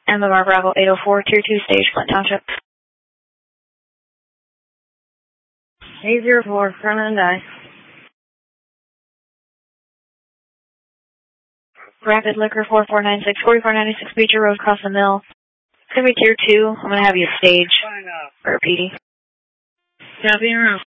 MMR Bravo 804, Tier 2 stage, Flint Township. 804, front and die. Rapid Liquor 4496, 4496 Beecher Road, across the mill. It's going to be Tier 2. I'm going to have you stage for a PD. Copy and roll.